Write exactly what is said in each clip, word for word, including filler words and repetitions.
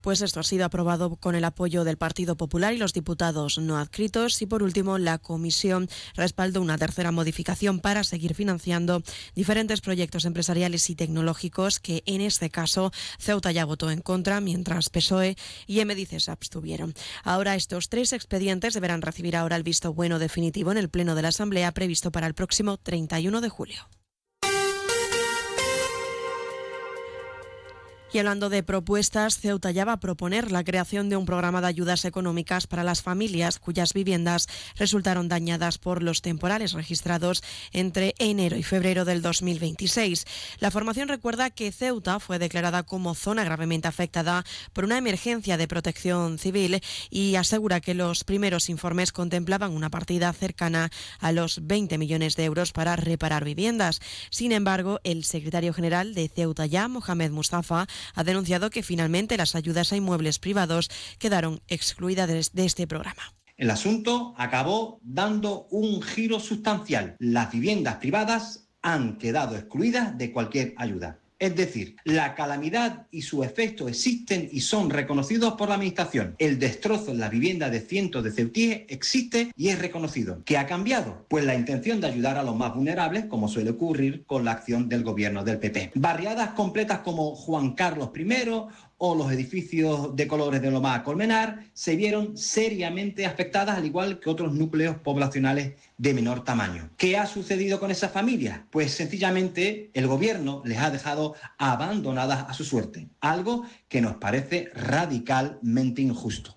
Pues esto ha sido aprobado con el apoyo del Partido Popular y los diputados no adscritos. Y por último, la Comisión respaldó una tercera modificación para seguir financiando diferentes proyectos empresariales y tecnológicos que en este caso Ceuta ya votó en contra, mientras P S O E y M D C se abstuvieron. Ahora estos tres expedientes deberán recibir ahora el visto bueno definitivo en el Pleno de la Asamblea previsto para el próximo treinta y uno de julio. Y hablando de propuestas, Ceuta ya va a proponer la creación de un programa de ayudas económicas para las familias cuyas viviendas resultaron dañadas por los temporales registrados entre enero y febrero del dos mil veintiséis. La formación recuerda que Ceuta fue declarada como zona gravemente afectada por una emergencia de protección civil y asegura que los primeros informes contemplaban una partida cercana a los veinte millones de euros para reparar viviendas. Sin embargo, el secretario general de Ceuta ya, Mohamed Mustafa, ha denunciado que finalmente las ayudas a inmuebles privados quedaron excluidas de este programa. El asunto acabó dando un giro sustancial. Las viviendas privadas han quedado excluidas de cualquier ayuda. Es decir, la calamidad y su efecto existen y son reconocidos por la Administración. El destrozo en la vivienda de cientos de ceutíes existe y es reconocido. ¿Qué ha cambiado? Pues la intención de ayudar a los más vulnerables, como suele ocurrir con la acción del gobierno del P P. Barriadas completas como Juan Carlos primero o los edificios de Colores de Lomá Colmenar se vieron seriamente afectadas, al igual que otros núcleos poblacionales de menor tamaño. ¿Qué ha sucedido con esas familias? Pues sencillamente el gobierno les ha dejado abandonadas a su suerte, algo que nos parece radicalmente injusto.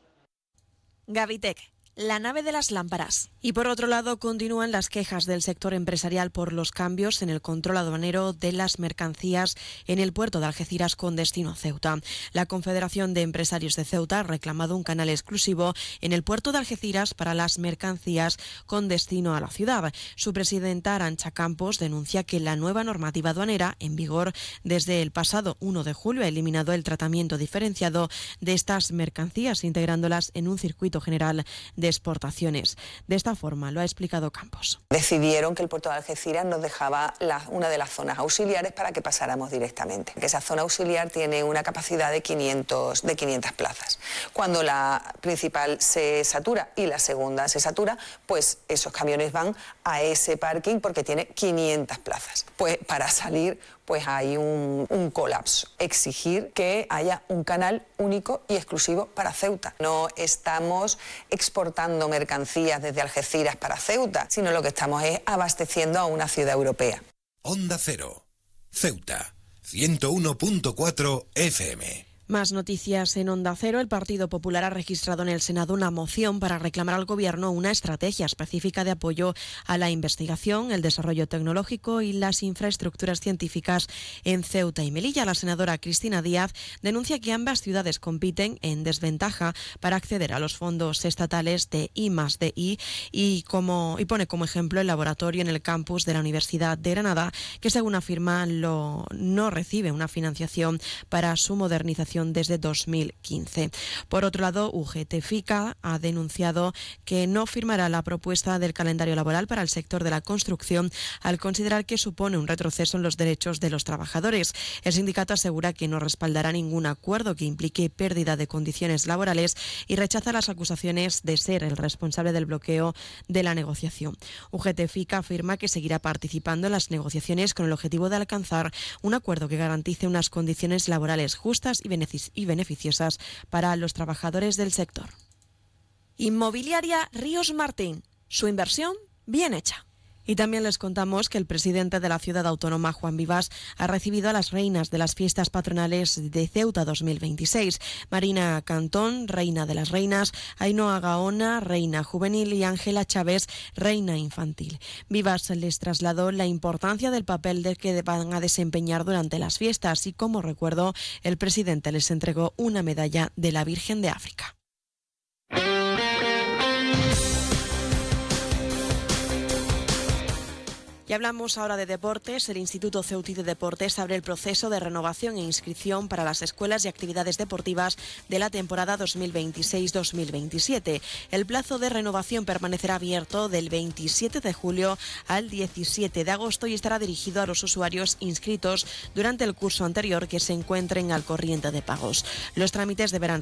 Gavitec, la nave de las lámparas. Y por otro lado, continúan las quejas del sector empresarial por los cambios en el control aduanero de las mercancías en el puerto de Algeciras con destino a Ceuta. La Confederación de Empresarios de Ceuta ha reclamado un canal exclusivo en el puerto de Algeciras para las mercancías con destino a la ciudad. Su presidenta, Arantxa Campos, denuncia que la nueva normativa aduanera, en vigor desde el pasado uno de julio, ha eliminado el tratamiento diferenciado de estas mercancías, integrándolas en un circuito general de exportaciones. De esta forma lo ha explicado Campos. Decidieron que el puerto de Algeciras nos dejaba la, una de las zonas auxiliares para que pasáramos directamente. Que esa zona auxiliar tiene una capacidad de quinientas plazas. Cuando la principal se satura y la segunda se satura, pues esos camiones van a ese parking porque tiene quinientas plazas. Pues para salir pues hay un, un colapso. Exigir que haya un canal único y exclusivo para Ceuta. No estamos exportando mercancías desde Algeciras para Ceuta, sino lo que estamos es abasteciendo a una ciudad europea. Onda Cero, Ceuta, ciento uno punto cuatro F M. Más noticias en Onda Cero. El Partido Popular ha registrado en el Senado una moción para reclamar al Gobierno una estrategia específica de apoyo a la investigación, el desarrollo tecnológico y las infraestructuras científicas en Ceuta y Melilla. La senadora Cristina Díaz denuncia que ambas ciudades compiten en desventaja para acceder a los fondos estatales de I más D I y, como, y pone como ejemplo el laboratorio en el campus de la Universidad de Granada, que según afirma lo, no recibe una financiación para su modernización desde dos mil quince. Por otro lado, U G T FICA ha denunciado que no firmará la propuesta del calendario laboral para el sector de la construcción al considerar que supone un retroceso en los derechos de los trabajadores. El sindicato asegura que no respaldará ningún acuerdo que implique pérdida de condiciones laborales y rechaza las acusaciones de ser el responsable del bloqueo de la negociación. U G T FICA afirma que seguirá participando en las negociaciones con el objetivo de alcanzar un acuerdo que garantice unas condiciones laborales justas y beneficiosas y beneficiosas para los trabajadores del sector. Inmobiliaria Ríos Martín, su inversión bien hecha. Y también les contamos que el presidente de la ciudad autónoma, Juan Vivas, ha recibido a las reinas de las fiestas patronales de Ceuta dos mil veintiséis. Marina Cantón, reina de las reinas, Ainhoa Gaona, reina juvenil y Ángela Chávez, reina infantil. Vivas les trasladó la importancia del papel de que van a desempeñar durante las fiestas y, como recuerdo, el presidente les entregó una medalla de la Virgen de África. Y hablamos ahora de deportes. El Instituto Ceutí de Deportes abre el proceso de renovación e inscripción para las escuelas y actividades deportivas de la temporada dos mil veintiséis dos mil veintisiete. El plazo de renovación permanecerá abierto del veintisiete de julio al diecisiete de agosto y estará dirigido a los usuarios inscritos durante el curso anterior que se encuentren al corriente de pagos. Los trámites deberán